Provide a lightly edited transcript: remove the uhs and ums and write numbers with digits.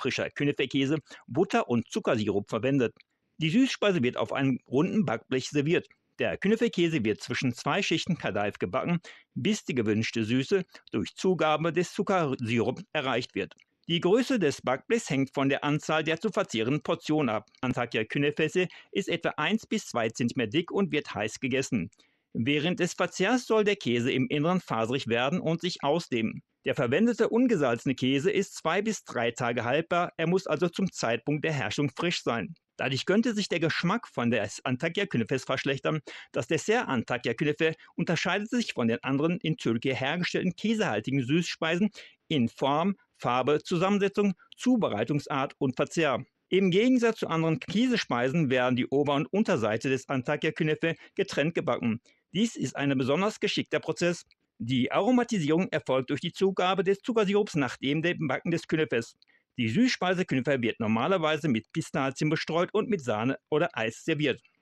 frischer Künefekäse, Butter und Zuckersirup verwendet. Die Süßspeise wird auf einem runden Backblech serviert. Der Künefekäse wird zwischen zwei Schichten Kadaif gebacken, bis die gewünschte Süße durch Zugabe des Zuckersirup erreicht wird. Die Größe des Backblechs hängt von der Anzahl der zu verzehrenden Portionen ab. Antakya Künefesi ist etwa 1 bis 2 cm dick und wird heiß gegessen. Während des Verzehrs soll der Käse im Inneren faserig werden und sich ausdehnen. Der verwendete ungesalzene Käse ist 2 bis 3 Tage haltbar, er muss also zum Zeitpunkt der Herstellung frisch sein. Dadurch könnte sich der Geschmack von der Antakya Künefes verschlechtern. Das Dessert Antakya Künefe unterscheidet sich von den anderen in Türkei hergestellten käsehaltigen Süßspeisen in Form, Farbe, Zusammensetzung, Zubereitungsart und Verzehr. Im Gegensatz zu anderen Käsespeisen werden die Ober- und Unterseite des Antakya Künefe getrennt gebacken. Dies ist ein besonders geschickter Prozess. Die Aromatisierung erfolgt durch die Zugabe des Zuckersirups nach dem Backen des Künefes. Die Süßspeise Künefe wird normalerweise mit Pistazien bestreut und mit Sahne oder Eis serviert.